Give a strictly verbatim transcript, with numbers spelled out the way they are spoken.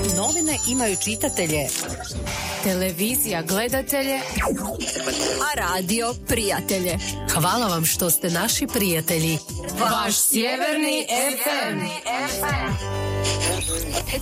Novine imaju čitatelje, televizija gledatelje, a radio prijatelje. Hvala vam što ste naši prijatelji. Vaš Sjeverni ef em.